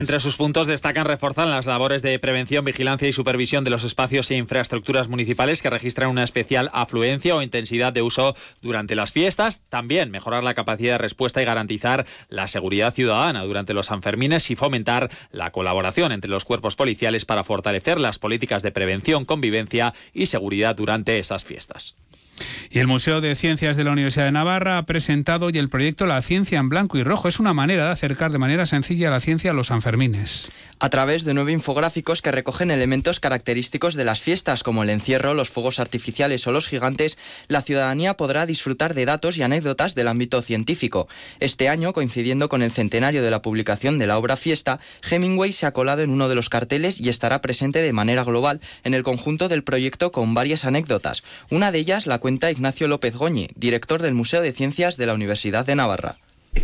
Entre sus puntos destacan reforzar las labores de prevención, vigilancia y supervisión de los espacios e infraestructuras municipales que registran una especial afluencia o intensidad de uso durante las fiestas. También mejorar la capacidad de respuesta y garantizar la seguridad ciudadana durante los Sanfermines y fomentar la colaboración entre los cuerpos policiales para fortalecer las políticas de prevención, convivencia y seguridad durante esas fiestas. Y el Museo de Ciencias de la Universidad de Navarra ha presentado hoy el proyecto La Ciencia en Blanco y Rojo. Es una manera de acercar de manera sencilla la ciencia a los Sanfermines. A través de 9 infográficos que recogen elementos característicos de las fiestas, como el encierro, los fuegos artificiales o los gigantes, la ciudadanía podrá disfrutar de datos y anécdotas del ámbito científico. Este año, coincidiendo con el centenario de la publicación de la obra Fiesta, Hemingway se ha colado en uno de los carteles y estará presente de manera global en el conjunto del proyecto con varias anécdotas. Una de ellas la cuenta Ignacio López Goñi, director del Museo de Ciencias de la Universidad de Navarra.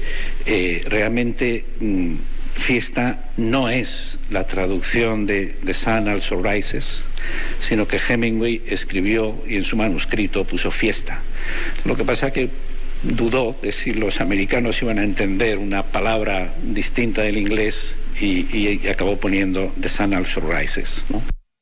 Realmente Fiesta no es la traducción de The Sun Also Rises, sino que Hemingway escribió y en su manuscrito puso Fiesta. Lo que pasa que dudó de si los americanos iban a entender una palabra distinta del inglés y acabó poniendo The Sun Also Rises, ¿no?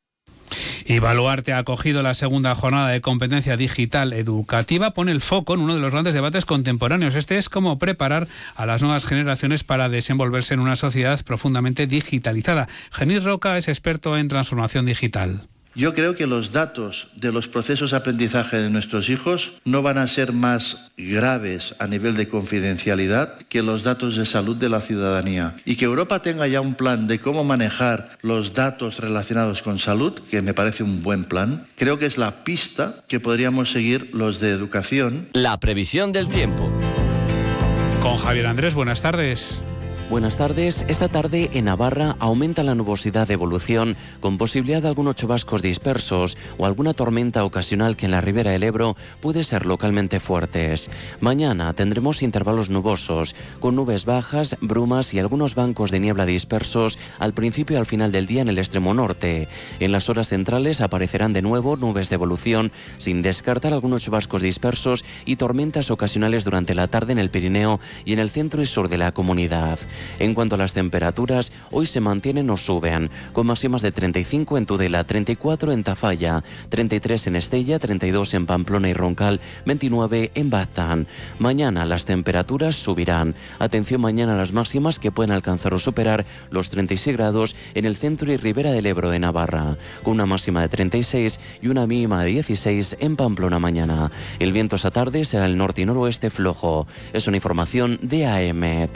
Y Baluarte ha acogido la segunda jornada de competencia digital educativa. Pone el foco en uno de los grandes debates contemporáneos. Este es cómo preparar a las nuevas generaciones para desenvolverse en una sociedad profundamente digitalizada. Genís Roca es experto en transformación digital. Yo creo que los datos de los procesos de aprendizaje de nuestros hijos no van a ser más graves a nivel de confidencialidad que los datos de salud de la ciudadanía. Y que Europa tenga ya un plan de cómo manejar los datos relacionados con salud, que me parece un buen plan, creo que es la pista que podríamos seguir los de educación. La previsión del tiempo. Con Javier Andrés, buenas tardes. Buenas tardes. Esta tarde en Navarra aumenta la nubosidad de evolución con posibilidad de algunos chubascos dispersos o alguna tormenta ocasional que en la ribera del Ebro puede ser localmente fuertes. Mañana tendremos intervalos nubosos con nubes bajas, brumas y algunos bancos de niebla dispersos al principio y al final del día en el extremo norte. En las horas centrales aparecerán de nuevo nubes de evolución sin descartar algunos chubascos dispersos y tormentas ocasionales durante la tarde en el Pirineo y en el centro y sur de la comunidad. En cuanto a las temperaturas, hoy se mantienen o suben, con máximas de 35 en Tudela, 34 en Tafalla, 33 en Estella, 32 en Pamplona y Roncal, 29 en Baztán. Mañana las temperaturas subirán. Atención mañana a las máximas que pueden alcanzar o superar los 36 grados en el centro y ribera del Ebro de Navarra, con una máxima de 36 y una mínima de 16 en Pamplona mañana. El viento esa tarde será el norte y noroeste flojo. Es una información de AEMET.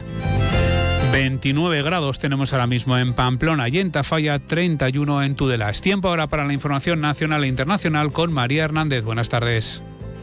29 grados tenemos ahora mismo en Pamplona y en Tafalla, 31 en Tudela. Es tiempo ahora para la información nacional e internacional con María Hernández. Buenas tardes.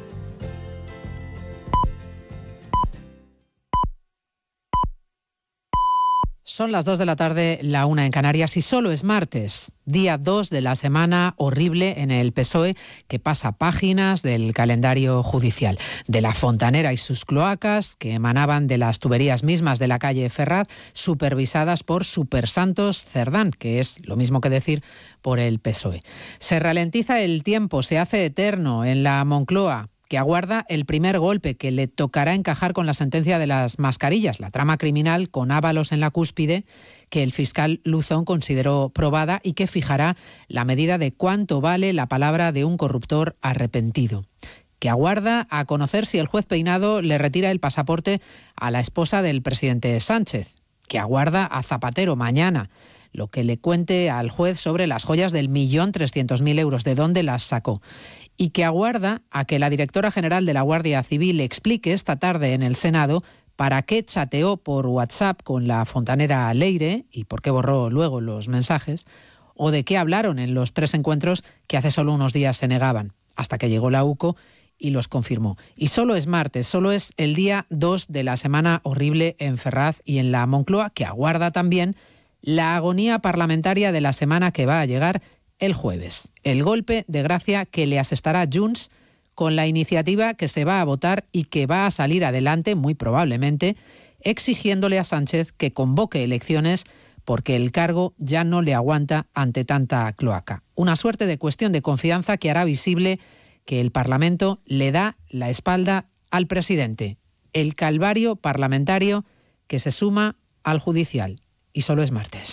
Son las 2 de la tarde, la 1 en Canarias y solo es martes, día 2 de la semana horrible en el PSOE que pasa páginas del calendario judicial. De la fontanera y sus cloacas que emanaban de las tuberías mismas de la calle Ferraz, supervisadas por Supersantos Cerdán, que es lo mismo que decir por el PSOE. Se ralentiza el tiempo, se hace eterno en la Moncloa, que aguarda el primer golpe que le tocará encajar con la sentencia de las mascarillas, la trama criminal con Ábalos en la cúspide, que el fiscal Luzón consideró probada y que fijará la medida de cuánto vale la palabra de un corruptor arrepentido. Que aguarda a conocer si el juez Peinado le retira el pasaporte a la esposa del presidente Sánchez. Que aguarda a Zapatero mañana lo que le cuente al juez sobre las joyas del 1.300.000 euros, de dónde las sacó. Y que aguarda a que la directora general de la Guardia Civil explique esta tarde en el Senado para qué chateó por WhatsApp con la fontanera Leire y por qué borró luego los mensajes, o de qué hablaron en los 3 encuentros que hace solo unos días se negaban, hasta que llegó la UCO y los confirmó. Y solo es martes, solo es el día 2 de la semana horrible en Ferraz y en la Moncloa, que aguarda también la agonía parlamentaria de la semana que va a llegar el jueves. El golpe de gracia que le asestará Junts con la iniciativa que se va a votar y que va a salir adelante, muy probablemente, exigiéndole a Sánchez que convoque elecciones porque el cargo ya no le aguanta ante tanta cloaca. Una suerte de cuestión de confianza que hará visible que el Parlamento le da la espalda al presidente. El calvario parlamentario que se suma al judicial. Y solo es martes.